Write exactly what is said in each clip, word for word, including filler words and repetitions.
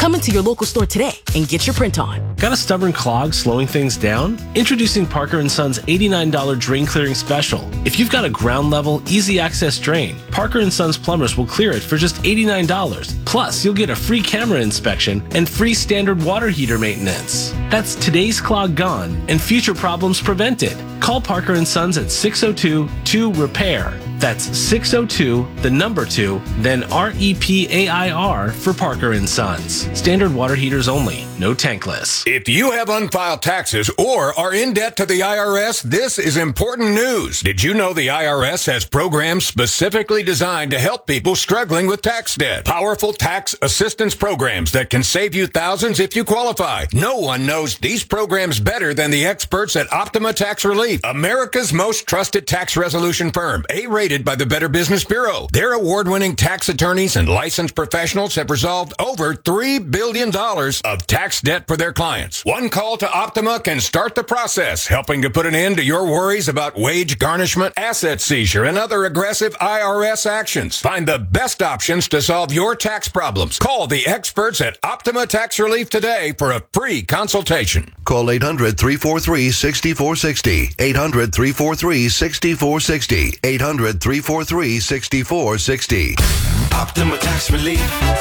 Come into your local store today and get your print on. Got a stubborn clog slowing things down? Introducing Parker and Son's eighty-nine dollars drain clearing special. If you've got a ground level, easy access drain, Parker and Son's plumbers will clear it for just eighty-nine dollars. Plus, you'll get a free camera inspection and free standard water heater maintenance. That's today's clog gone and future problems prevented. Call Parker and Sons at six oh two, two, repair. That's six oh two, the number two, then R E P A I R for Parker and Sons. Standard water heaters only, no tankless. If you have unfiled taxes or are in debt to the I R S, this is important news. Did you know the I R S has programs specifically designed to help people struggling with tax debt? Powerful tax assistance programs that can save you thousands if you qualify. No one knows these programs better than the experts at Optima Tax Relief, America's most trusted tax resolution firm, A-rated by the Better Business Bureau. Their award-winning tax attorneys and licensed professionals have resolved over three billion dollars of tax debt for their clients. One call to Optima can start the process, helping to put an end to your worries about wage garnishment, asset seizure, and other aggressive I R S actions. Find the best options to solve your tax problems. Call the experts at Optima Tax Relief today for a free consultation. Call eight hundred, three four three, six four six zero. eight hundred, three four three, six four six zero. eight hundred, three four three, six four six zero. Optima Tax Relief.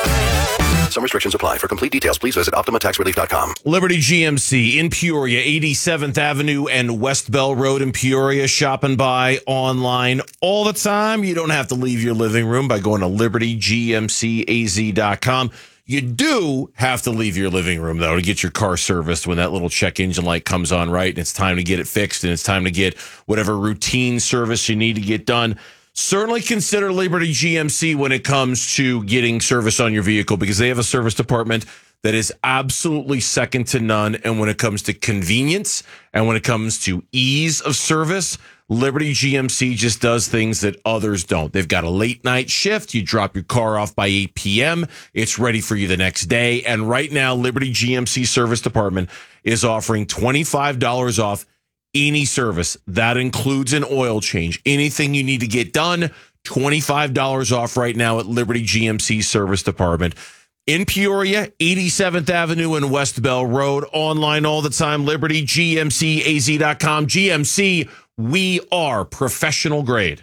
Some restrictions apply. For complete details, please visit Optima Tax Relief dot com. Liberty G M C in Peoria, eighty-seventh Avenue and West Bell Road in Peoria. Shop and buy online all the time. You don't have to leave your living room by going to Liberty G M C A Z dot com. You do have to leave your living room, though, to get your car serviced when that little check engine light comes on, right? And it's time to get it fixed, and it's time to get whatever routine service you need to get done. Certainly consider Liberty G M C when it comes to getting service on your vehicle, because they have a service department that is absolutely second to none. And when it comes to convenience and when it comes to ease of service, Liberty G M C just does things that others don't. They've got a late night shift. You drop your car off by eight p.m. It's ready for you the next day. And right now, Liberty G M C Service Department is offering twenty-five dollars off any service. That includes an oil change. Anything you need to get done, twenty-five dollars off right now at Liberty G M C Service Department. In Peoria, eighty-seventh Avenue and West Bell Road. Online all the time, Liberty G M C A Z dot com. G M C, we are professional grade.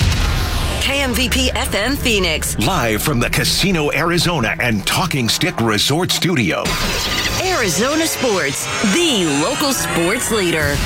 K M V P F M Phoenix. Live from the Casino Arizona and Talking Stick Resort Studio. Arizona Sports, the local sports leader.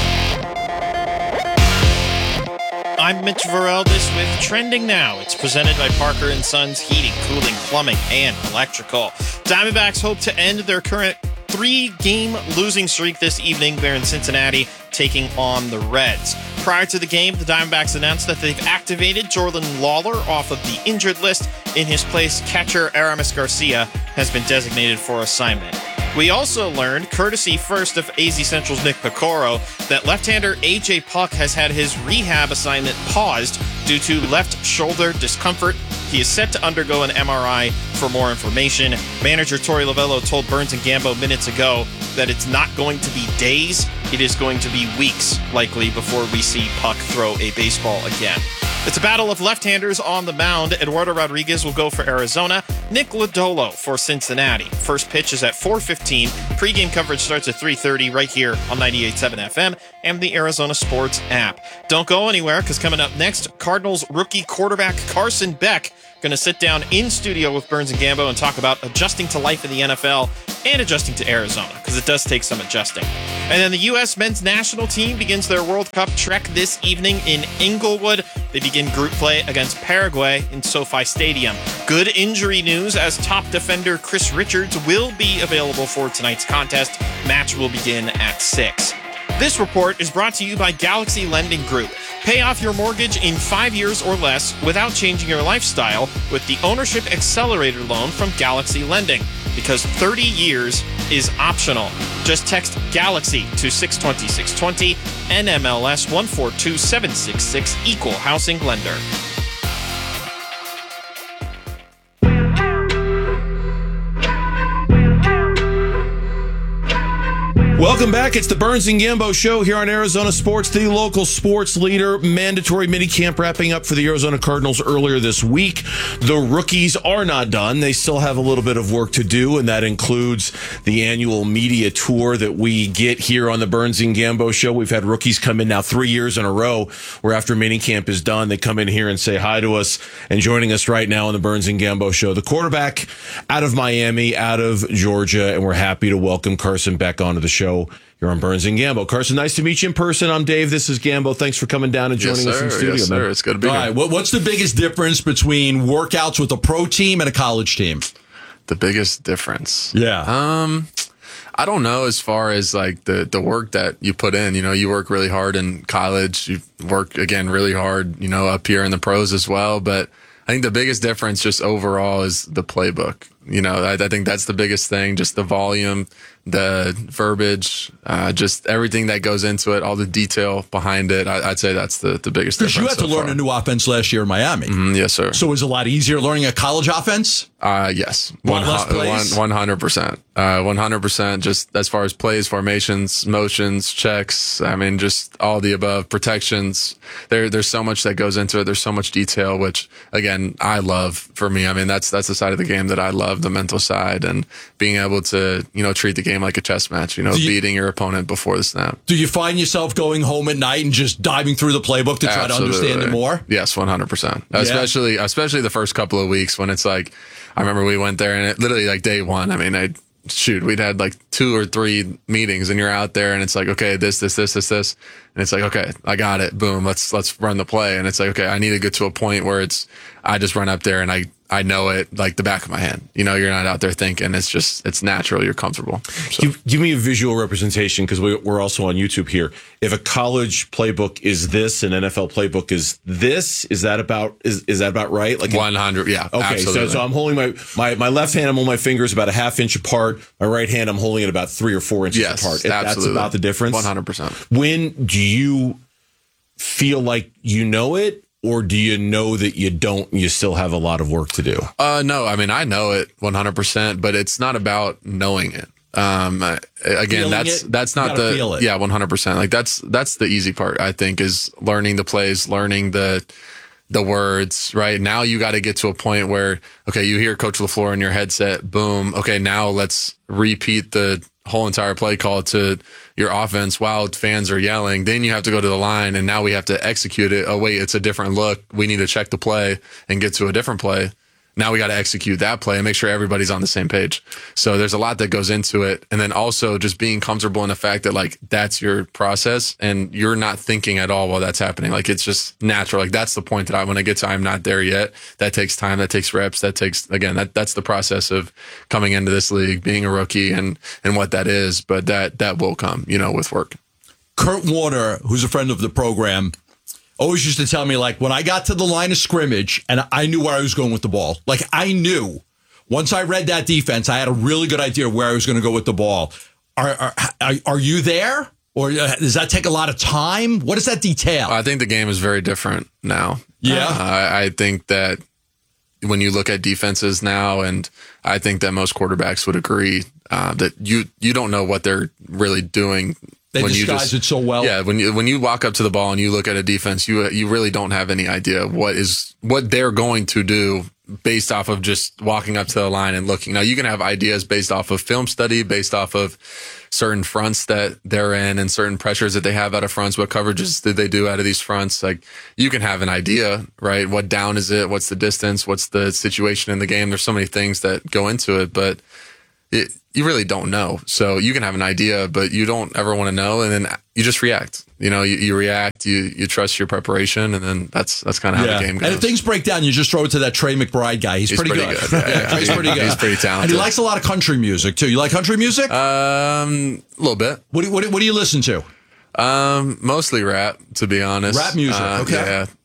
I'm Mitch Vareldis with Trending Now. It's presented by Parker and Sons Heating, Cooling, Plumbing, and Electrical. Diamondbacks hope to end their current three-game losing streak this evening. They're in Cincinnati taking on the Reds. Prior to the game, the Diamondbacks announced that they've activated Jordan Lawler off of the injured list. In his place, catcher Aramis Garcia has been designated for assignment. We also learned, courtesy first of A Z Central's Nick Picoro, that left-hander A J Puck has had his rehab assignment paused due to left shoulder discomfort. He is set to undergo an M R I for more information. Manager Torey Lovello told Burns and Gambo minutes ago that it's not going to be days, it is going to be weeks, likely, before we see Puck throw a baseball again. It's a battle of left-handers on the mound. Eduardo Rodriguez will go for Arizona. Nick Lodolo for Cincinnati. First pitch is at four fifteen. Pre-game coverage starts at three thirty right here on ninety-eight point seven F M and the Arizona Sports app. Don't go anywhere, because coming up next, Cardinals rookie quarterback Carson Beck going to sit down in studio with Burns and Gambo and talk about adjusting to life in the N F L and adjusting to Arizona, because it does take some adjusting. And then the U S men's national team begins their World Cup trek this evening in Inglewood. They begin group play against Paraguay in SoFi Stadium. Good injury news, as top defender Chris Richards will be available for tonight's contest. Match will begin at six. This report is brought to you by Galaxy Lending Group. Pay off your mortgage in five years or less without changing your lifestyle with the Ownership Accelerator loan from Galaxy Lending, because thirty years is optional. Just text GALAXY to six two zero six two zero, N M L S one four two seven six six, Equal Housing Lender. Welcome back. It's the Burns and Gambo Show here on Arizona Sports, the local sports leader. Mandatory minicamp wrapping up for the Arizona Cardinals earlier this week. The rookies are not done. They still have a little bit of work to do, and that includes the annual media tour that we get here on the Burns and Gambo Show. We've had rookies come in now three years in a row where after minicamp is done, they come in here and say hi to us. And joining us right now on the Burns and Gambo Show, the quarterback out of Miami, out of Georgia, and we're happy to welcome Carson Beck onto the show. You're on Burns and Gambo. Carson, nice to meet you in person. I'm Dave. This is Gambo. Thanks for coming down and joining yes, us in sir. studio. Yes, man. sir. It's good to be All here. right. What, what's the biggest difference between workouts with a pro team and a college team? The biggest difference. Yeah. Um, I don't know as far as like the, the work that you put in. You know, you work really hard in college. You work, again, really hard, you know, up here in the pros as well. But I think the biggest difference just overall is the playbook. You know, I, I think that's the biggest thing, just the volume, the verbiage, uh, just everything that goes into it, all the detail behind it. I, I'd say that's the, the biggest difference. Because you had to so learn far. a new offense last year in Miami. Mm, yes, sir. So it was a lot easier learning a college offense? Uh, yes. One less plays? one hundred percent. Uh, one hundred percent just as far as plays, formations, motions, checks. I mean, just all the above, protections. There, there's so much that goes into it. There's so much detail, which again, I love for me. I mean, that's, that's the side of the game that I love, the mental side and being able to, you know, treat the game like a chess match, you know, you, beating your opponent before the snap. Do you find yourself going home at night and just diving through the playbook to try Absolutely. to understand it more? Yes, one hundred percent. Yeah. Especially, especially the first couple of weeks when it's like, I remember we went there and it literally like day one, I mean, I shoot, we'd had like two or three meetings and you're out there and it's like, okay, this, this, this, this, this. And it's like, okay, I got it. Boom. Let's, let's run the play. And it's like, okay, I need to get to a point where it's, I just run up there and I, I know it like the back of my hand. You know, you're not out there thinking. It's just, it's natural. You're comfortable. So. Give, give me a visual representation because we, we're also on YouTube here. If a college playbook is this, an N F L playbook is this, is that about is is that about right? Like one hundred, yeah. Okay, absolutely. so so I'm holding my, my my left hand. I'm holding my fingers about a half inch apart. My right hand, I'm holding it about three or four inches yes, apart. Absolutely. That's about the difference. One hundred percent. When do you feel like you know it? Or do you know that you don't and you still have a lot of work to do? Uh, no, I mean, I know it one hundred percent, but it's not about knowing it. Um, again, Feeling that's, it? that's not the, feel it. yeah, one hundred percent. Like that's, that's the easy part, I think, is learning the plays, learning the, the words, right? Now you got to get to a point where, okay, you hear Coach LaFleur in your headset, boom. Okay, now let's repeat the whole entire play call to your offense while fans are yelling. Then you have to go to the line and now we have to execute it. Oh, wait, it's a different look. We need to check the play and get to a different play. Now we got to execute that play and make sure everybody's on the same page. So there's a lot that goes into it. And then also just being comfortable in the fact that like that's your process and you're not thinking at all while that's happening. Like it's just natural. Like that's the point that I, when I get to, I'm not there yet. That takes time. That takes reps. That takes, again, that that's the process of coming into this league, being a rookie and, and what that is. But that, that will come, you know, with work. Kurt Warner, who's a friend of the program, always used to tell me, like, when I got to the line of scrimmage and I knew where I was going with the ball, like, I knew once I read that defense, I had a really good idea of where I was going to go with the ball. Are, are, are, are you there? Or does that take a lot of time? What does that detail? I think the game is very different now. Yeah. Uh, I, I think that when you look at defenses now, and I think that most quarterbacks would agree uh, that you, you don't know what they're really doing. They when disguise you just, it so well. Yeah, when you when you walk up to the ball and you look at a defense, you you really don't have any idea what is what they're going to do based off of just walking up to the line and looking. Now you can have ideas based off of film study, based off of certain fronts that they're in and certain pressures that they have out of fronts. What coverages did they do out of these fronts? Like you can have an idea, right? What down is it? What's the distance? What's the situation in the game? There's so many things that go into it, but it, you really don't know. So you can have an idea, but you don't ever want to know. And then you just react, you know, you, you react, you, you trust your preparation. And then that's, that's kind of how yeah. the game goes. And if things break down, you just throw it to that Trey McBride guy. He's, He's pretty, pretty good. good. Yeah, yeah. He's pretty good. He's pretty talented. And he likes a lot of country music too. You like country music? Um, a little bit. What do, what, do, what do you listen to? Um, mostly rap, to be honest. Rap music, Uh, okay. Yeah,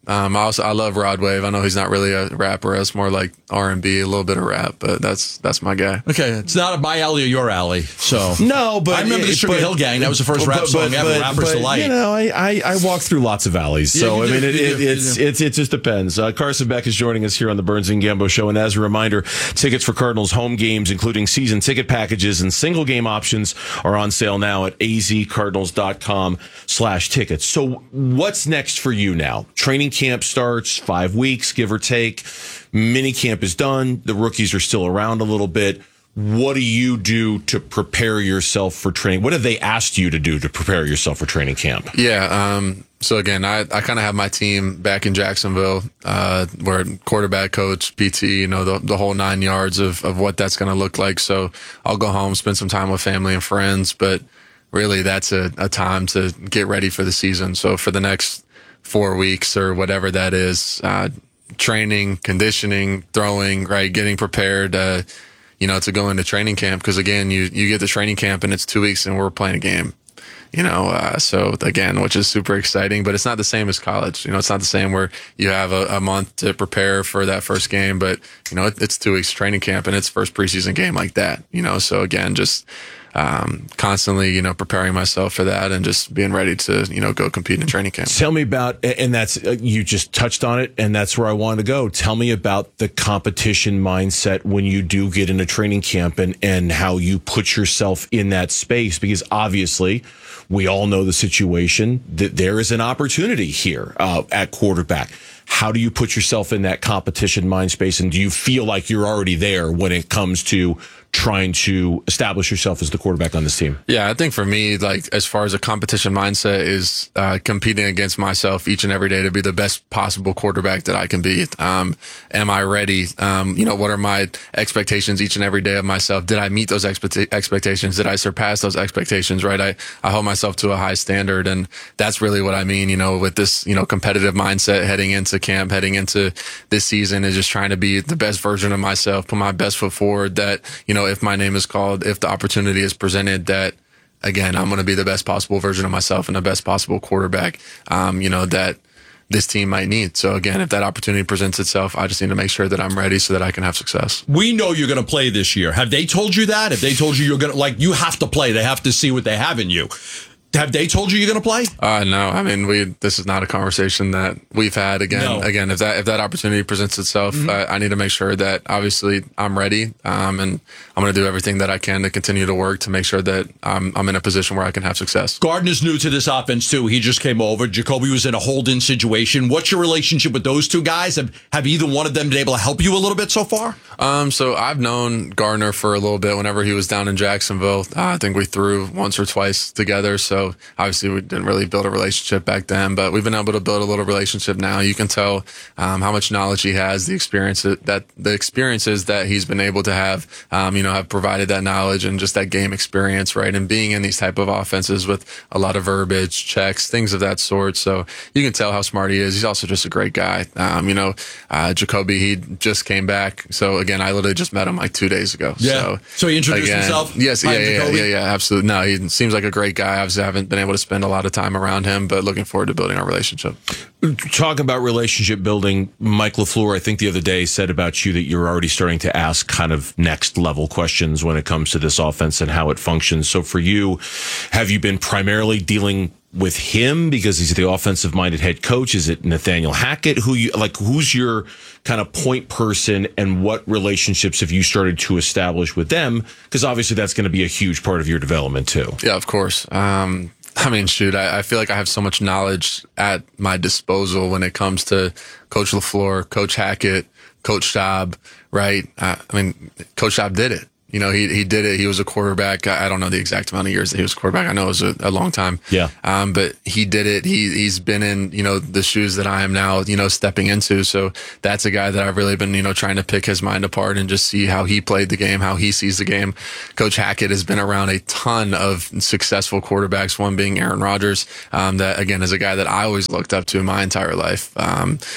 Um, I also I love Rod Wave. I know he's not really a rapper. It's more like R and B, a little bit of rap, but that's that's my guy. Okay, it's not my alley or your alley. So no, but I remember the Sugar but, Hill Gang. That was the first but, rap song but, ever. But, Rappers but, Delight. You know, I, I I walk through lots of alleys, Yeah, so you I do, mean, it, you it, do, it's you do. it's it just depends. Uh, Carson Beck is joining us here on the Burns and Gambo Show, and as a reminder, tickets for Cardinals home games, including season ticket packages and single game options, are on sale now at azcardinals.com slash tickets. So what's next for you now? Training camp starts five weeks, give or take. Mini camp is done. The rookies are still around a little bit. What do you do to prepare yourself for training? What have they asked you to do to prepare yourself for training camp? Yeah. Um, so again, I, I kind of have my team back in Jacksonville, uh, where quarterback coach, P T, you know, the, the whole nine yards of, of what that's going to look like. So I'll go home, spend some time with family and friends, but really that's a, a time to get ready for the season. So for the next four weeks or whatever that is, uh, training, conditioning, throwing, right, getting prepared, uh, you know, to go into training camp. Because again, you you get to training camp and it's two weeks and we're playing a game, you know. Uh, so again, which is super exciting, but it's not the same as college. You know, it's not the same where you have a, a month to prepare for that first game, but you know, it, it's two weeks training camp and it's first preseason game like that. You know, so again, just um, constantly, you know, preparing myself for that and just being ready to, you know, go compete in training camp. Tell me about, and that's, uh, you just touched on it, and that's where I wanted to go. Tell me about the competition mindset when you do get into training camp and, and how you put yourself in that space, because obviously we all know the situation that there is an opportunity here uh, at quarterback. How do you put yourself in that competition mind space, and do you feel like you're already there when it comes to trying to establish yourself as the quarterback on this team? Yeah, I think for me, like as far as a competition mindset is uh, competing against myself each and every day to be the best possible quarterback that I can be. Um, am I ready? Um, you know, what are my expectations each and every day of myself? Did I meet those expect- expectations? Did I surpass those expectations? Right? I, I hold myself to a high standard, and that's really what I mean, you know, with this, you know, competitive mindset heading into camp, heading into this season, is just trying to be the best version of myself, put my best foot forward, that, you know, if my name is called, if the opportunity is presented, that again, I'm going to be the best possible version of myself and the best possible quarterback, um, you know, that this team might need. So again, if that opportunity presents itself, I just need to make sure that I'm ready so that I can have success. We know you're going to play this year. Have they told you that? Have they told you you're going to, like, you have to play? They have to see what they have in you. Have they told you you're going to play? Uh, no, I mean, we, this is not a conversation that we've had. Again, No. again, if that, if that opportunity presents itself, Mm-hmm. uh, I need to make sure that obviously I'm ready. Um, and I'm going to do everything that I can to continue to work to make sure that I'm, I'm in a position where I can have success. Gardner's new to this offense too. He just came over. Jacoby was in a hold-in situation. What's your relationship with those two guys? Have, have either one of them been able to help you a little bit so far? Um, so I've known Gardner for a little bit. Whenever he was down in Jacksonville, uh, I think we threw once or twice together. So obviously we didn't really build a relationship back then, but we've been able to build a little relationship now. You can tell um, how much knowledge he has, the experience that the experiences that he's been able to have, um, you know, have provided that knowledge and just that game experience, right? And being in these type of offenses with a lot of verbiage, checks, things of that sort. So you can tell how smart he is. He's also just a great guy. Um, you know, uh, Jacoby, he just came back. So again, I literally just met him like two days ago. Yeah. So, So he introduced again, himself? Yes. Hi, Yeah, yeah, Jacoby? yeah, yeah, absolutely. No, he seems like a great guy. Obviously, I haven't been able to spend a lot of time around him, but looking forward to building our relationship. Talk about relationship building. Mike LaFleur, I think the other day, said about you that you're already starting to ask kind of next level questions when it comes to this offense and how it functions. So for you, have you been primarily dealing with him because he's the offensive minded head coach? Is it Nathaniel Hackett? Who you like, who's your kind of point person, and what relationships have you started to establish with them? Because obviously that's going to be a huge part of your development too. Yeah, of course. Um, I mean, shoot, I, I feel like I have so much knowledge at my disposal when it comes to Coach LaFleur, Coach Hackett, Coach Schaub, right? Uh, I mean, Coach Schaub did it. You know, he he did it. He was a quarterback. I, I don't know the exact amount of years that he was a quarterback. I know it was a, a long time. Yeah. Um, but he did it. He, he's been in, you know, the shoes that I am now, you know, stepping into. So that's a guy that I've really been, you know, trying to pick his mind apart and just see how he played the game, how he sees the game. Coach Hackett has been around a ton of successful quarterbacks, one being Aaron Rodgers. Um, that again is a guy that I always looked up to my entire life. Um,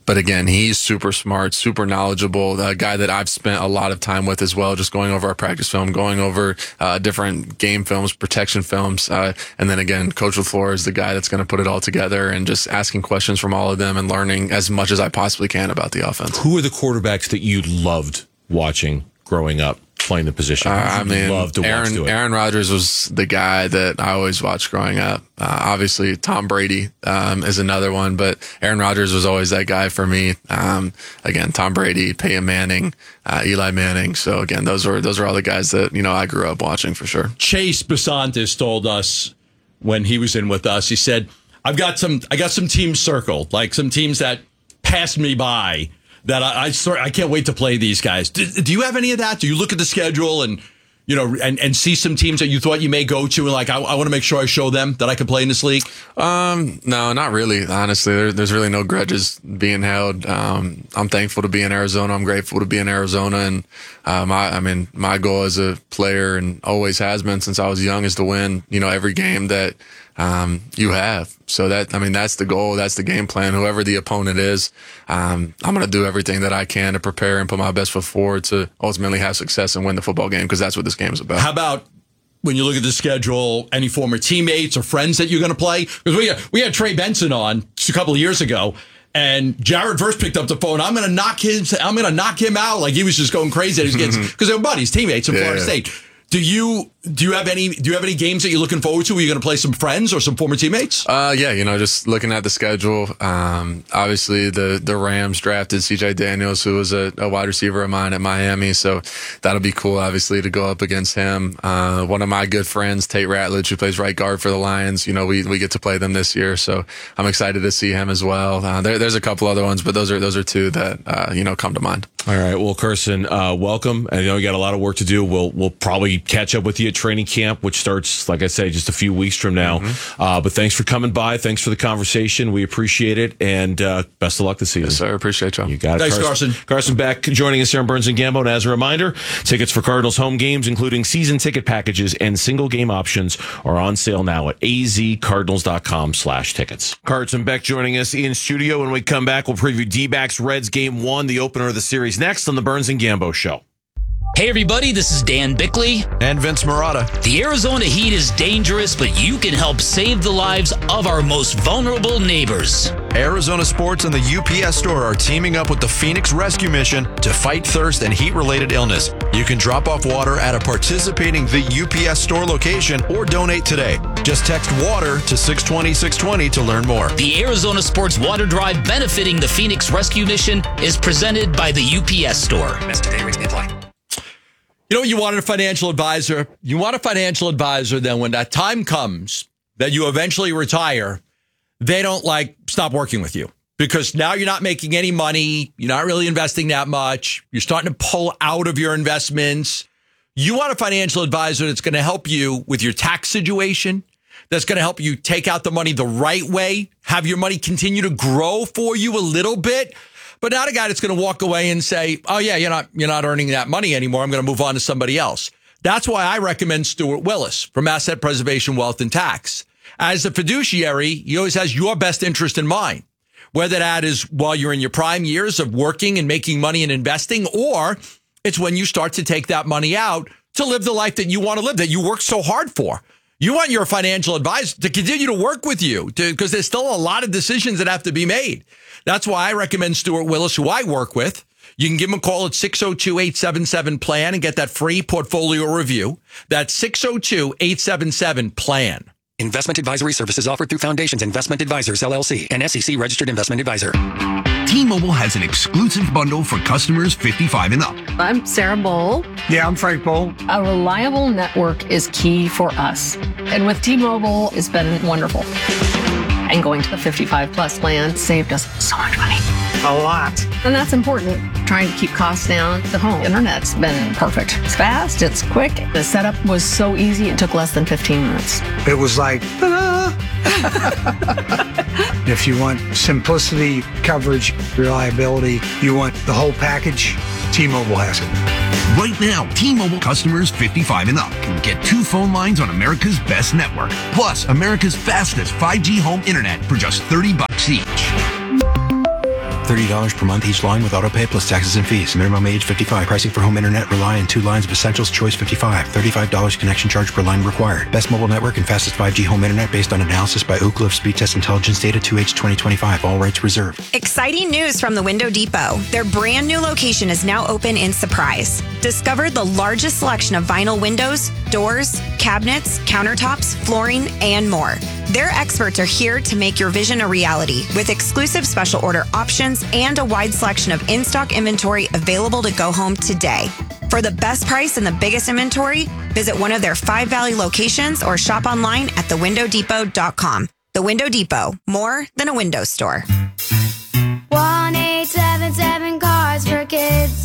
But again, he's super smart, super knowledgeable, a guy that I've spent a lot of time with as well, just going over our practice film, going over uh, different game films, protection films. Uh, and then again, Coach LaFleur is the guy that's going to put it all together and just asking questions from all of them and learning as much as I possibly can about the offense. Who are the quarterbacks that you loved watching growing up, playing the position? Uh, I mean, loved to Aaron, watch do it? Aaron Rodgers was the guy that I always watched growing up. Uh, obviously, Tom Brady um, is another one, but Aaron Rodgers was always that guy for me. Um, again, Tom Brady, Peyton Manning, uh, Eli Manning. So again, those are those are all the guys that you know I grew up watching for sure. Chase Basantis told us when he was in with us, he said, "I've got some, I got some teams circled, like some teams that passed me by." That I, I sort I can't wait to play these guys. Do, do you have any of that? Do you look at the schedule and you know and, and see some teams that you thought you may go to and like I, I want to make sure I show them that I can play in this league? Um, no, not really. Honestly, there, there's really no grudges being held. Um, I'm thankful to be in Arizona. I'm grateful to be in Arizona, and uh, my I mean my goal as a player and always has been since I was young is to win. You know every game that um, you have. So that, I mean, that's the goal. That's the game plan. Whoever the opponent is, um, I'm going to do everything that I can to prepare and put my best foot forward to ultimately have success and win the football game, because that's what this game is about. How about when you look at the schedule, any former teammates or friends that you're going to play? Because we, we had Trey Benson on just a couple of years ago, and Jared Verse picked up the phone. I'm going to knock his, I'm going to knock him out. Like he was just going crazy. Because they were buddies, teammates in yeah, Florida yeah. State. Do you do you have any do you have any games that you're looking forward to? Are you going to play some friends or some former teammates? Uh, yeah, you know, just looking at the schedule. Um, obviously the the Rams drafted C J Daniels, who was a, a wide receiver of mine at Miami, so that'll be cool, obviously, to go up against him. Uh, one of my good friends, Tate Ratledge, who plays right guard for the Lions. You know, we we get to play them this year, so I'm excited to see him as well. Uh, there, there's a couple other ones, but those are those are two that uh, you know come to mind. All right, well, Carson, uh, welcome. I know you got a lot of work to do. We'll we'll probably catch up with you at training camp, which starts, like I say, just a few weeks from now. Mm-hmm. Uh, but thanks for coming by. Thanks for the conversation. We appreciate it, and uh, best of luck this season. Yes, sir. Appreciate y'all. You got it. Thanks, Carson. Carson. Carson Beck joining us here on Burns and Gambo. And as a reminder, tickets for Cardinals home games, including season ticket packages and single game options, are on sale now at azcardinals.com slash tickets. Carson Beck joining us in studio. When we come back, we'll preview D-backs Reds game one, the opener of the series, next on the Burns and Gambo Show. Hey everybody, this is Dan Bickley. And Vince Marotta. The Arizona heat is dangerous, but you can help save the lives of our most vulnerable neighbors. Arizona Sports and the U P S Store are teaming up with the Phoenix Rescue Mission to fight thirst and heat-related illness. You can drop off water at a participating The U P S Store location or donate today. Just text WATER to six twenty six twenty to learn more. The Arizona Sports Water Drive benefiting the Phoenix Rescue Mission is presented by the U P S Store. Today, rates may apply. You know, you wanted a financial advisor. You want a financial advisor, then when that time comes that you eventually retire, they don't like stop working with you because now you're not making any money. You're not really investing that much. You're starting to pull out of your investments. You want a financial advisor that's going to help you with your tax situation, that's going to help you take out the money the right way, have your money continue to grow for you a little bit. But not a guy that's going to walk away and say, oh, yeah, you're not you're not earning that money anymore. I'm going to move on to somebody else. That's why I recommend Stuart Willis from Asset Preservation Wealth and Tax. As a fiduciary, he always has your best interest in mind, whether that is while you're in your prime years of working and making money and investing, or it's when you start to take that money out to live the life that you want to live, that you work so hard for. You want your financial advisor to continue to work with you because there's still a lot of decisions that have to be made. That's why I recommend Stuart Willis, who I work with. You can give him a call at six oh two, eight seven seven, P L A N and get that free portfolio review. That's six oh two, eight seven seven, P L A N. Investment advisory services offered through Foundations Investment Advisors, L L C, an S E C registered investment advisor. T-Mobile has an exclusive bundle for customers fifty-five and up. I'm Sarah Bowl. Yeah, I'm Frank Bowl. A reliable network is key for us. And with T-Mobile, it's been wonderful. And going to the fifty-five plus plan saved us so much money. A lot. And that's important. Trying to keep costs down. The home internet's been perfect. It's fast, it's quick. The setup was so easy, it took less than fifteen minutes. It was like, ta-da! If you want simplicity, coverage, reliability, you want the whole package, T-Mobile has it. Right now, T-Mobile customers fifty-five and up can get two phone lines on America's best network, plus America's fastest five G home internet for just thirty bucks each. thirty dollars per month each line with autopay plus taxes and fees. Minimum age fifty-five. Pricing for home internet rely on two lines of Essentials Choice fifty-five. thirty-five dollars connection charge per line required. Best mobile network and fastest five G home internet based on analysis by Ookla of Speed Test Intelligence Data two H twenty twenty-five. All rights reserved. Exciting news from the Window Depot. Their brand new location is now open in Surprise. Discover the largest selection of vinyl windows, doors, cabinets, countertops, flooring, and more. Their experts are here to make your vision a reality with exclusive special order options and a wide selection of in-stock inventory available to go home today. For the best price and the biggest inventory, visit one of their five Valley locations or shop online at the window depot dot com. The Window Depot, more than a window store. one eight seven seven Cars for Kids.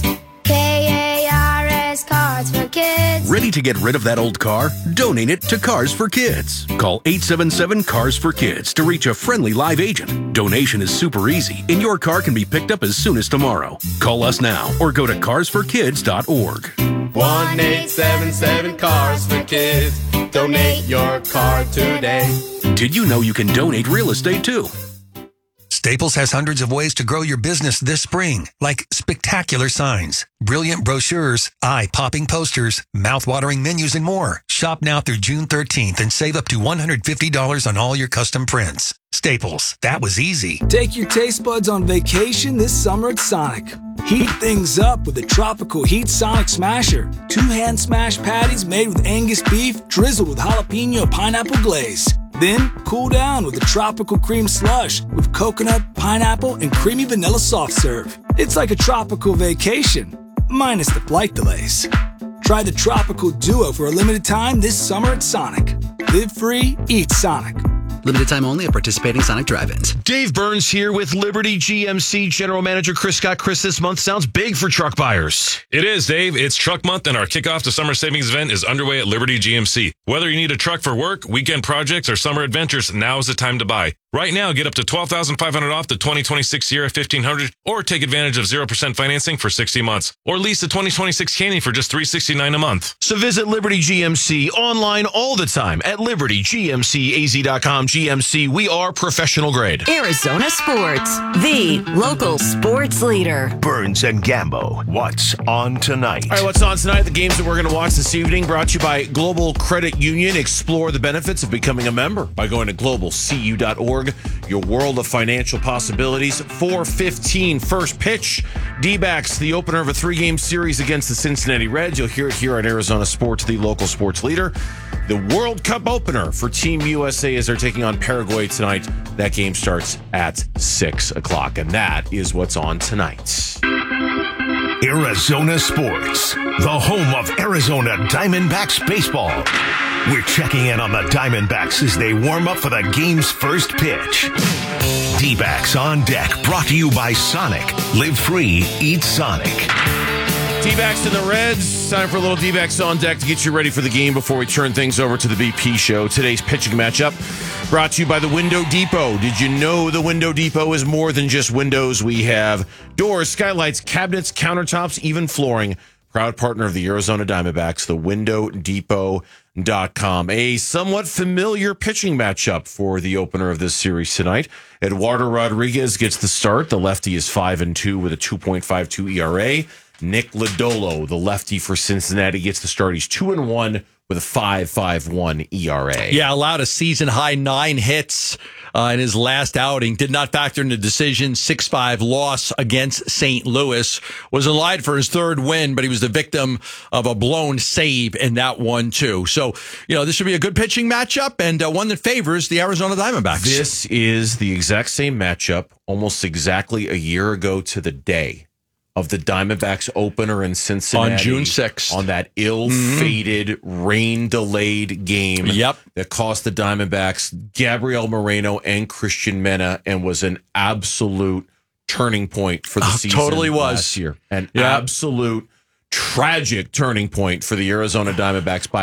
K A R S Cars for Kids. Ready to get rid of that old car? Donate it to Cars for Kids. Call eight seven seven Cars for Kids to reach a friendly live agent. Donation is super easy, and your car can be picked up as soon as tomorrow. Call us now or go to cars for kids dot org. one eight seven seven Cars for Kids. Donate your car today. Did you know you can donate real estate too? Staples has hundreds of ways to grow your business this spring, like spectacular signs, brilliant brochures, eye-popping posters, mouth-watering menus, and more. Shop now through June thirteenth and save up to one hundred fifty dollars on all your custom prints. Staples, that was easy. Take your taste buds on vacation this summer at Sonic. Heat things up with the Tropical Heat Sonic Smasher. Two hand smash patties made with Angus beef, drizzled with jalapeno pineapple glaze. Then cool down with a tropical cream slush with coconut, pineapple, and creamy vanilla soft serve. It's like a tropical vacation, minus the flight delays. Try the Tropical Duo for a limited time this summer at Sonic. Live free, eat Sonic. Limited time only at participating Sonic drive-ins. Dave Burns here with Liberty G M C General Manager Chris Scott. Chris, this month sounds big for truck buyers. It is, Dave. It's Truck Month, and our kickoff to summer savings event is underway at Liberty G M C. Whether you need a truck for work, weekend projects, or summer adventures, now is the time to buy. Right now, get up to twelve thousand five hundred dollars off the twenty twenty-six Sierra fifteen hundred, or take advantage of zero percent financing for sixty months, or lease the twenty twenty-six Canyon for just three hundred sixty-nine dollars a month. So visit Liberty G M C online all the time at liberty g m c a z dot com. G M C, we are professional grade. Arizona Sports, the local sports leader. Burns and Gambo, what's on tonight? All right, what's on tonight? The games that we're going to watch this evening brought to you by Global Credit Union. Explore the benefits of becoming a member by going to global c u dot org. Your world of financial possibilities. four fifteen first pitch. D-backs, the opener of a three-game series against the Cincinnati Reds. You'll hear it here on Arizona Sports, the local sports leader. The World Cup opener for Team U S A as they're taking on Paraguay tonight. That game starts at six o'clock, and that is what's on tonight. Arizona Sports, the home of Arizona Diamondbacks baseball. We're checking in on the Diamondbacks as they warm up for the game's first pitch. D-backs on deck, brought to you by Sonic. Live free, eat Sonic. D-backs and the Reds. Time for a little D-backs on deck to get you ready for the game before we turn things over to the B P show. Today's pitching matchup brought to you by the Window Depot. Did you know the Window Depot is more than just windows? We have doors, skylights, cabinets, countertops, even flooring. Proud partner of the Arizona Diamondbacks, the window depot dot com. A somewhat familiar pitching matchup for the opener of this series tonight. Eduardo Rodriguez gets the start. The lefty is five and two with a two point five two E R A. Nick Lodolo, the lefty for Cincinnati, gets the start. He's two and one with a five point five one E R A. Yeah, allowed a season-high nine hits uh, in his last outing. Did not factor in the decision. six five loss against Saint Louis. Was allied for his third win, but he was the victim of a blown save in that one, too. So, you know, this should be a good pitching matchup and uh, one that favors the Arizona Diamondbacks. This is the exact same matchup almost exactly a year ago to the day of the Diamondbacks opener in Cincinnati. On June sixth. On that ill-fated, mm-hmm. rain-delayed game yep. that cost the Diamondbacks Gabriel Moreno and Christian Mena and was an absolute turning point for the oh, season totally was. last year. An yep. absolute tragic turning point for the Arizona Diamondbacks by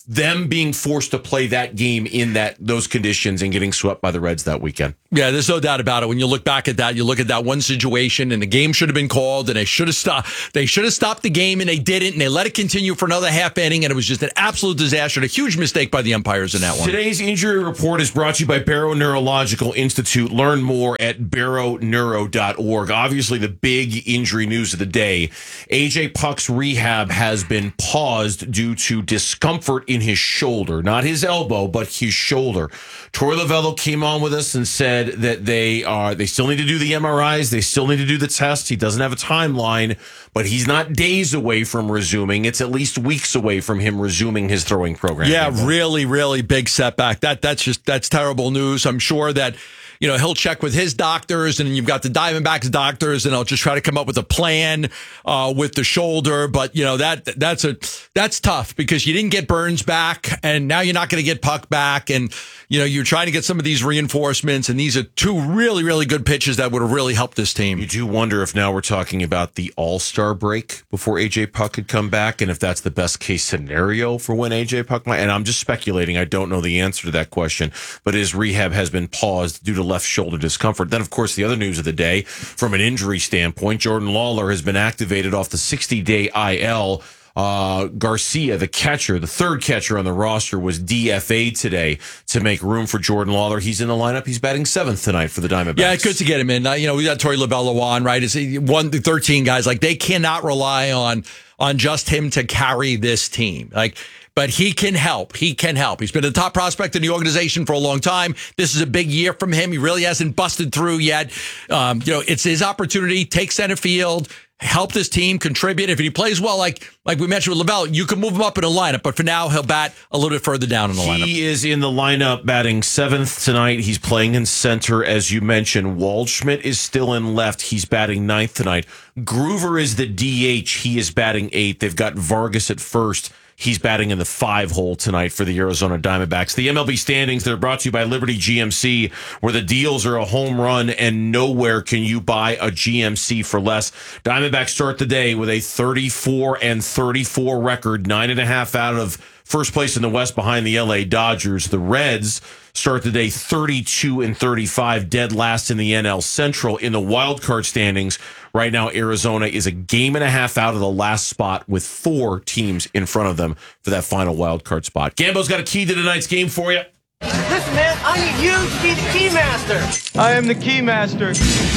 them being forced to play that game in that those conditions and getting swept by the Reds that weekend. Yeah, there's no doubt about it. When you look back at that, you look at that one situation, and the game should have been called, and they should have stopped. They should have stopped the game, and they didn't, and they let it continue for another half inning, and it was just an absolute disaster. And a huge mistake by the umpires in that one. Today's injury report is brought to you by Barrow Neurological Institute. Learn more at barrow neuro dot org. Obviously, the big injury news of the day: A J Puck's rehab has been paused due to discomfort in his shoulder, not his elbow, but his shoulder. Troy Lavello came on with us and said that they are they still need to do the M R Is, they still need to do the tests. He doesn't have a timeline, but he's not days away from resuming. It's at least weeks away from him resuming his throwing program. Yeah, really, really big setback. That that's just that's terrible news. I'm sure that, you know, he'll check with his doctors, and you've got the Diamondbacks doctors, and they'll just try to come up with a plan uh, with the shoulder. But, you know, that that's a that's tough because you didn't get Burns back, and now you're not going to get Puck back. And, you know, you're trying to get some of these reinforcements, and these are two really, really good pitches that would have really helped this team. You do wonder if now we're talking about the All-Star break before A J Puck could come back, and if that's the best case scenario for when A J Puck might. And I'm just speculating. I don't know the answer to that question, but his rehab has been paused due to left shoulder discomfort. Then, of course, the other news of the day from an injury standpoint, Jordan Lawler has been activated off the sixty-day I L. Uh, Garcia, the catcher, the third catcher on the roster, was D F A'd today to make room for Jordan Lawler. He's in the lineup. He's batting seventh tonight for the Diamondbacks. Yeah, good to get him in. Uh, you know, we got Troy Lavello on, right? It's one through thirteen guys. Like, they cannot rely on on just him to carry this team. Like, but he can help. He can help. He's been a top prospect in the organization for a long time. This is a big year from him. He really hasn't busted through yet. Um, you know, it's his opportunity. Take center field, help this team, contribute. If he plays well, like like we mentioned with Lavello, you can move him up in a lineup. But for now, he'll bat a little bit further down in the lineup. He is in the lineup batting seventh tonight. He's playing in center, as you mentioned. Waldschmidt is still in left. He's batting ninth tonight. Groover is the D H. He is batting eighth. They've got Vargas at first. He's batting in the five hole tonight for the Arizona Diamondbacks. The M L B standings, they're brought to you by Liberty G M C, where the deals are a home run and nowhere can you buy a G M C for less. Diamondbacks start the day with a thirty-four and thirty-four record, nine and a half out of first place in the West behind the L A Dodgers. The Reds start the day thirty-two and thirty-five, dead last in the N L Central. In the wild card standings, right now, Arizona is a game and a half out of the last spot with four teams in front of them for that final wild card spot. Gambo's got a key to tonight's game for you. Listen, man, I need you to be the key master. I am the key master.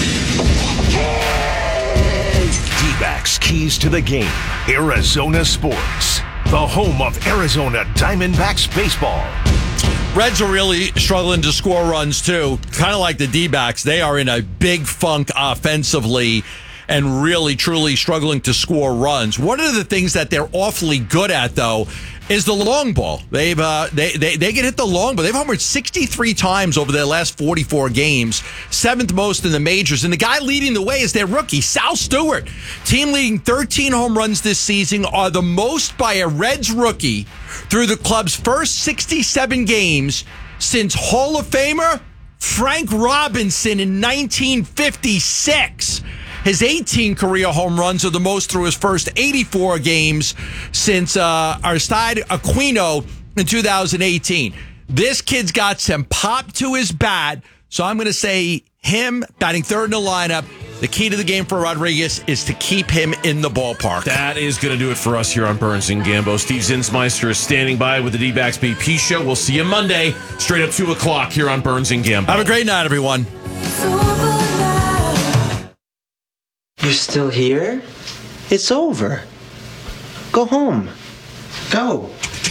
D-backs keys to the game. Arizona Sports, the home of Arizona Diamondbacks baseball. Reds are really struggling to score runs, too. Kind of like the D-backs. They are in a big funk offensively and really, truly struggling to score runs. One of the things that they're awfully good at, though, is the long ball. They've uh, they, they they can hit the long ball. They've homered sixty-three times over their last forty-four games, seventh most in the majors. And the guy leading the way is their rookie, Sal Stewart. Team leading thirteen home runs this season, are the most by a Reds rookie through the club's first sixty-seven games since Hall of Famer Frank Robinson in nineteen fifty-six. His eighteen career home runs are the most through his first eighty-four games since uh, Aristide Aquino in two thousand eighteen. This kid's got some pop to his bat, so I'm going to say him batting third in the lineup. The key to the game for Rodriguez is to keep him in the ballpark. That is going to do it for us here on Burns and Gambo. Steve Zinsmeister is standing by with the D-backs B P show. We'll see you Monday, straight up two o'clock here on Burns and Gambo. Have a great night, everyone. You're still here? It's over. Go home. Go.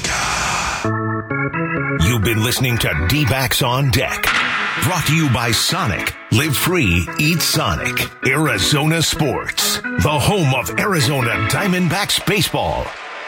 You've been listening to D-backs on Deck. Brought to you by Sonic. Live free, eat Sonic. Arizona Sports, the home of Arizona Diamondbacks baseball.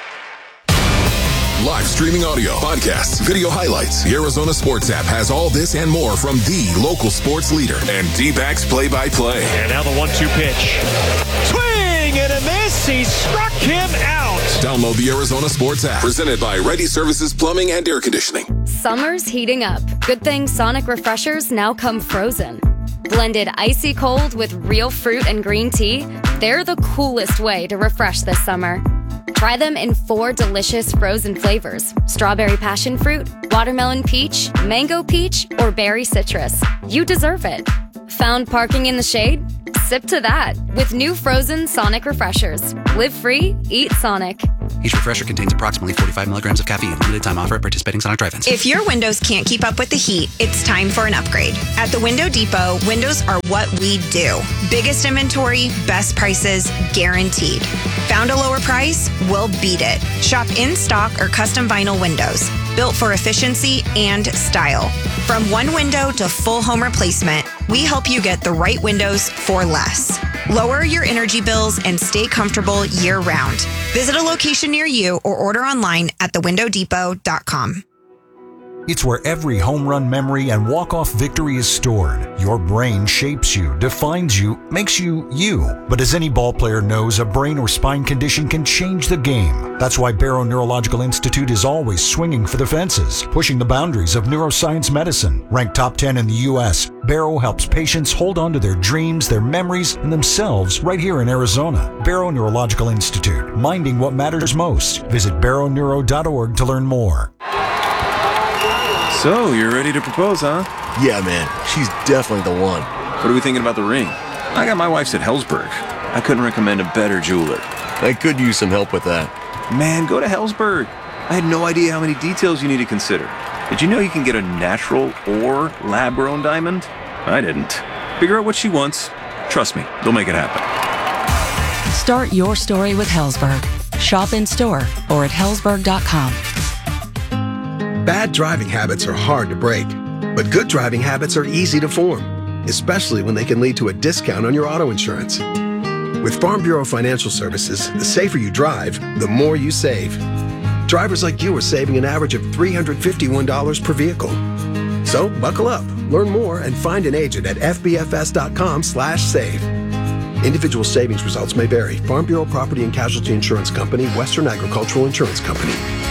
Live streaming audio, podcasts, video highlights. The Arizona Sports app has all this and more from the local sports leader and D-backs play-by-play. And now the one two pitch. Swing and a miss. He struck him out. Download the Arizona Sports app. Presented by Ready Services Plumbing and Air Conditioning. Summer's heating up. Good thing Sonic Refreshers now come frozen. Blended icy cold with real fruit and green tea, they're the coolest way to refresh this summer. Try them in four delicious frozen flavors: strawberry passion fruit, watermelon peach, mango peach, or berry citrus. You deserve it. Found parking in the shade? Sip to that with new frozen Sonic Refreshers. Live free, eat Sonic. Each refresher contains approximately forty-five milligrams of caffeine. Limited time offer at participating Sonic drive-ins. If your windows can't keep up with the heat, it's time for an upgrade. At the Window Depot, windows are what we do. Biggest inventory, best prices, guaranteed. Found a lower price? We'll beat it. Shop in stock or custom vinyl windows, built for efficiency and style. From one window to full home replacement, we help you get the right windows for less. Lower your energy bills and stay comfortable year-round. Visit a location near you or order online at the window depot dot com. It's where every home run memory and walk-off victory is stored. Your brain shapes you, defines you, makes you you. But as any ball player knows, a brain or spine condition can change the game. That's why Barrow Neurological Institute is always swinging for the fences, pushing the boundaries of neuroscience medicine. Ranked top ten in the U S, Barrow helps patients hold on to their dreams, their memories, and themselves right here in Arizona. Barrow Neurological Institute, minding what matters most. Visit barrow neuro dot org to learn more. So, you're ready to propose, huh? Yeah, man. She's definitely the one. What are we thinking about the ring? I got my wife's at Hellsberg. I couldn't recommend a better jeweler. I could use some help with that. Man, go to Hellsberg. I had no idea how many details you need to consider. Did you know you can get a natural or lab-grown diamond? I didn't. Figure out what she wants. Trust me, they'll make it happen. Start your story with Hellsberg. Shop in store or at hellsberg dot com. Bad driving habits are hard to break, but good driving habits are easy to form, especially when they can lead to a discount on your auto insurance. With Farm Bureau Financial Services, the safer you drive, the more you save. Drivers like you are saving an average of three hundred fifty-one dollars per vehicle. So buckle up, learn more, and find an agent at f b f s dot com slash save. Individual savings results may vary. Farm Bureau Property and Casualty Insurance Company, Western Agricultural Insurance Company.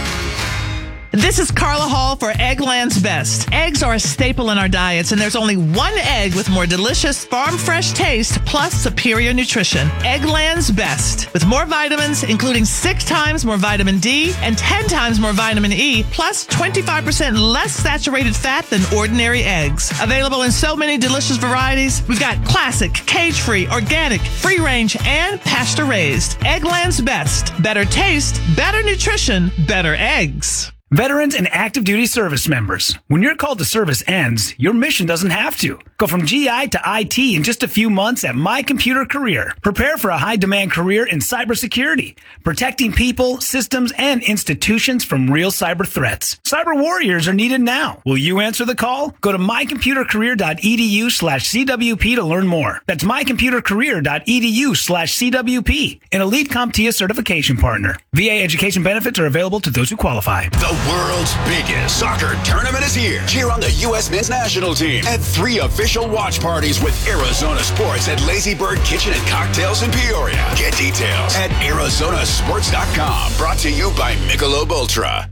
This is Carla Hall for Eggland's Best. Eggs are a staple in our diets, and there's only one egg with more delicious farm fresh taste plus superior nutrition. Eggland's Best. With more vitamins, including six times more vitamin D and ten times more vitamin E, plus twenty-five percent less saturated fat than ordinary eggs. Available in so many delicious varieties. We've got classic, cage-free, organic, free-range, and pasture-raised. Eggland's Best. Better taste, better nutrition, better eggs. Veterans and active duty service members, when your call to service ends, your mission doesn't have to. Go from G I to I T in just a few months at My Computer Career. Prepare for a high-demand career in cybersecurity, protecting people, systems, and institutions from real cyber threats. Cyber warriors are needed now. Will you answer the call? Go to my computer career dot e d u slash c w p to learn more. That's my computer career dot e d u slash c w p, an Elite CompTIA certification partner. V A education benefits are available to those who qualify. The world's biggest soccer tournament is here. Cheer on the U S men's national team at three official watch parties with Arizona Sports at Lazy Bird Kitchen and Cocktails in Peoria. Get details at arizona sports dot com. Brought to you by Michelob Ultra.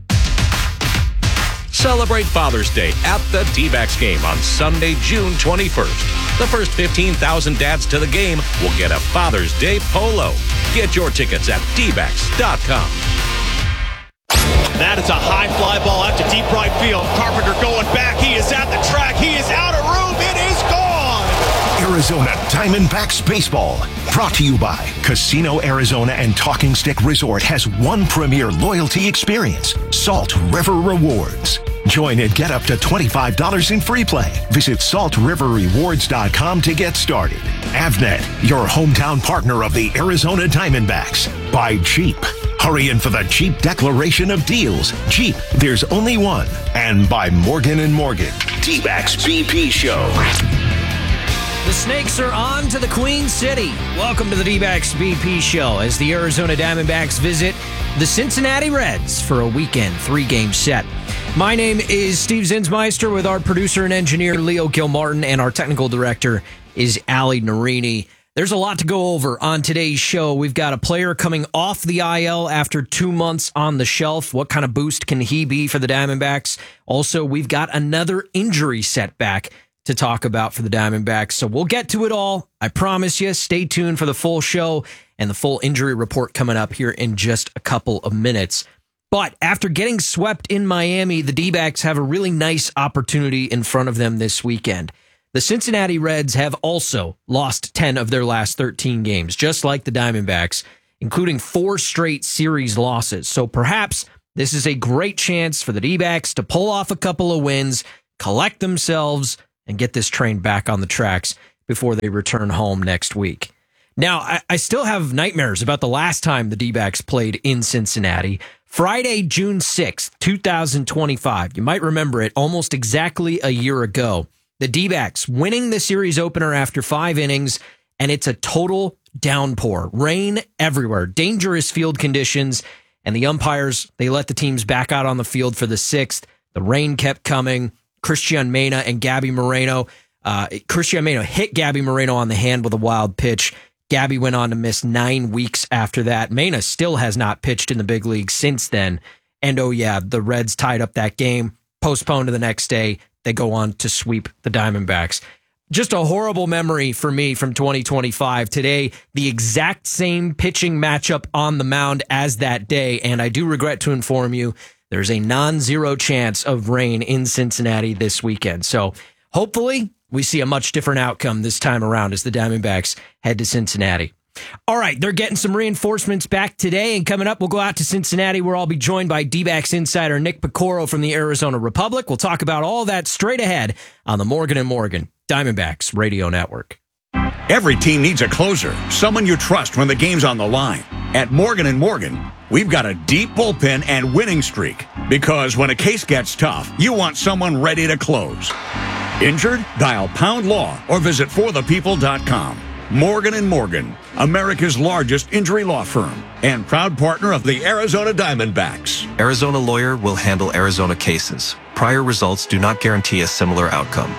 Celebrate Father's Day at the D-backs game on Sunday, June twenty-first. The first fifteen thousand dads to the game will get a Father's Day polo. Get your tickets at d backs dot com. That is a high fly ball out to deep right field. Carpenter going back. He is at the track. He is out of room. It is gone. Arizona Diamondbacks Baseball. Brought to you by Casino Arizona and Talking Stick Resort has one premier loyalty experience, Salt River Rewards. Join and get up to twenty-five dollars in free play. Visit salt river rewards dot com to get started. Avnet, your hometown partner of the Arizona Diamondbacks. By Jeep. Hurry in for the Jeep Declaration of Deals. Jeep, there's only one. And by Morgan and Morgan. D-backs B P Show. The Snakes are on to the Queen City. Welcome to the D-backs B P Show as the Arizona Diamondbacks visit the Cincinnati Reds for a weekend three-game set. My name is Steve Zinsmeister with our producer and engineer Leo Gilmartin, and our technical director is Ali Narini. There's a lot to go over on today's show. We've got a player coming off the I L after two months on the shelf. What kind of boost can he be for the Diamondbacks? Also, we've got another injury setback to talk about for the Diamondbacks. So we'll get to it all. I promise you. Stay tuned for the full show and the full injury report coming up here in just a couple of minutes. But after getting swept in Miami, the D-backs have a really nice opportunity in front of them this weekend. The Cincinnati Reds have also lost ten of their last thirteen games, just like the Diamondbacks, including four straight series losses. So perhaps this is a great chance for the D-backs to pull off a couple of wins, collect themselves, and get this train back on the tracks before they return home next week. Now, I, I still have nightmares about the last time the D-backs played in Cincinnati. Friday, June sixth, twenty twenty-five. You might remember it almost exactly a year ago. The D-backs winning the series opener after five innings, and it's a total downpour. Rain everywhere, dangerous field conditions, and the umpires, they let the teams back out on the field for the sixth. The rain kept coming. Christian Mena and Gabby Moreno. Uh, Christian Mena hit Gabby Moreno on the hand with a wild pitch. Gabby went on to miss nine weeks after that. Mena still has not pitched in the big league since then. And oh yeah, the Reds tied up that game, postponed to the next day. They go on to sweep the Diamondbacks. Just a horrible memory for me from twenty twenty-five. Today, the exact same pitching matchup on the mound as that day. And I do regret to inform you, there's a non-zero chance of rain in Cincinnati this weekend. So hopefully we see a much different outcome this time around as the Diamondbacks head to Cincinnati. All right, they're getting some reinforcements back today, and coming up, we'll go out to Cincinnati, where I'll be joined by D-backs insider Nick Piecoro from the Arizona Republic. We'll talk about all that straight ahead on the Morgan and Morgan Diamondbacks Radio Network. Every team needs a closer, someone you trust when the game's on the line. At Morgan and Morgan, we've got a deep bullpen and winning streak, because when a case gets tough, you want someone ready to close. Injured? Dial Pound Law or visit for the people dot com. Morgan and Morgan, America's largest injury law firm and proud partner of the Arizona Diamondbacks. Arizona Lawyer will handle Arizona cases. Prior results do not guarantee a similar outcome.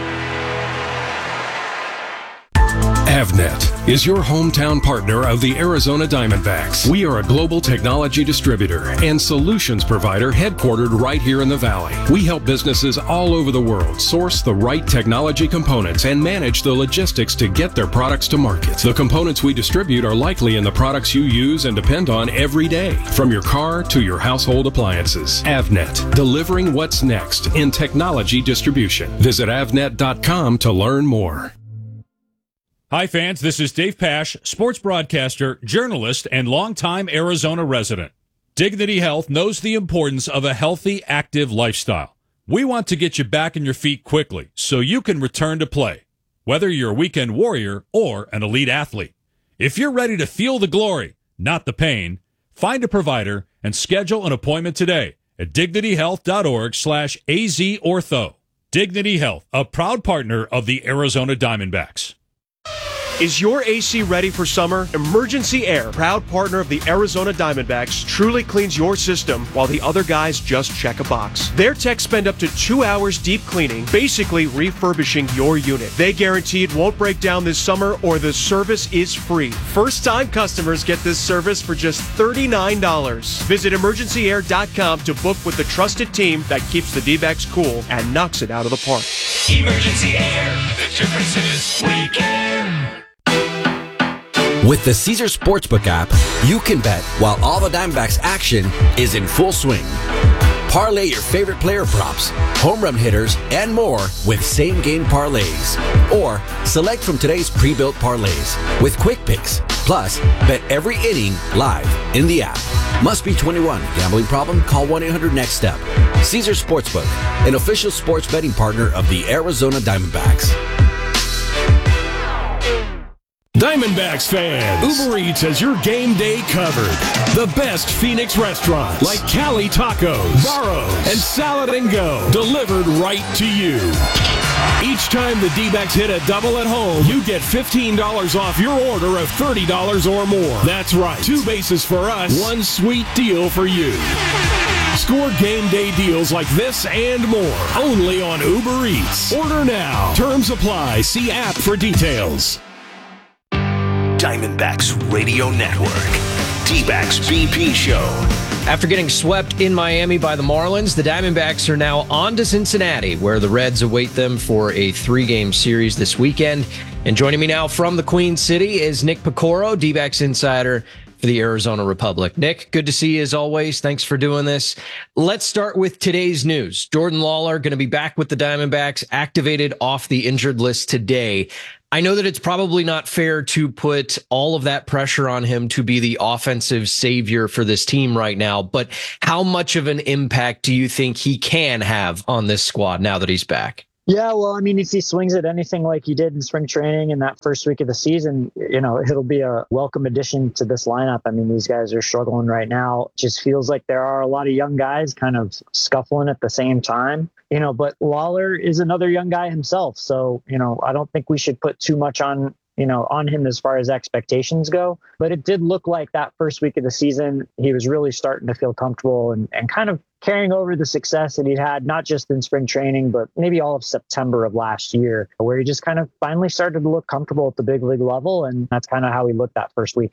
Avnet is your hometown partner of the Arizona Diamondbacks. We are a global technology distributor and solutions provider headquartered right here in the Valley. We help businesses all over the world source the right technology components and manage the logistics to get their products to market. The components we distribute are likely in the products you use and depend on every day, from your car to your household appliances. Avnet, delivering what's next in technology distribution. Visit avnet dot com to learn more. Hi, fans. This is Dave Pasch, sports broadcaster, journalist, and longtime Arizona resident. Dignity Health knows the importance of a healthy, active lifestyle. We want to get you back on your feet quickly so you can return to play, whether you're a weekend warrior or an elite athlete. If you're ready to feel the glory, not the pain, find a provider and schedule an appointment today at dignity health dot org slash A Z ortho. Dignity Health, a proud partner of the Arizona Diamondbacks. Is your A C ready for summer? Emergency Air, proud partner of the Arizona Diamondbacks, truly cleans your system while the other guys just check a box. Their techs spend up to two hours deep cleaning, basically refurbishing your unit. They guarantee it won't break down this summer or the service is free. First-time customers get this service for just thirty-nine dollars. Visit emergency air dot com to book with the trusted team that keeps the D-backs cool and knocks it out of the park. Emergency Air, the difference is we care. With the Caesars Sportsbook app, you can bet while all the Diamondbacks action is in full swing. Parlay your favorite player props, home run hitters, and more with same-game parlays. Or select from today's pre-built parlays with quick picks. Plus, bet every inning live in the app. Must be twenty-one. Gambling problem? Call one eight hundred next step. Caesars Sportsbook, an official sports betting partner of the Arizona Diamondbacks. Diamondbacks fans, Uber Eats has your game day covered. The best Phoenix restaurants like Cali Tacos, Barrows, and Salad and Go delivered right to you. Each time the D-backs hit a double at home, you get fifteen dollars off your order of thirty dollars or more. That's right. Two bases for us, one sweet deal for you. Score game day deals like this and more only on Uber Eats. Order now. Terms apply. See app for details. Diamondbacks Radio Network. D-backs B P Show. After getting swept in Miami by the Marlins, the Diamondbacks are now on to Cincinnati, where the Reds await them for a three-game series this weekend. And joining me now from the Queen City is Nick Pecoro, D-backs insider for the Arizona Republic. Nick, good to see you as always. Thanks for doing this. Let's start with today's news. Jordan Lawlar going to be back with the Diamondbacks, activated off the injured list today. I know that it's probably not fair to put all of that pressure on him to be the offensive savior for this team right now, but how much of an impact do you think he can have on this squad now that he's back? Yeah, well, I mean, if he swings at anything like he did in spring training in that first week of the season, you know, it'll be a welcome addition to this lineup. I mean, these guys are struggling right now. It just feels like there are a lot of young guys kind of scuffling at the same time, you know, but Lawlar is another young guy himself. So, you know, I don't think we should put too much on, you know, on him as far as expectations go. But it did look like that first week of the season, he was really starting to feel comfortable and, and kind of carrying over the success that he'd had, not just in spring training, but maybe all of September of last year, where he just kind of finally started to look comfortable at the big league level. And that's kind of how he looked that first week.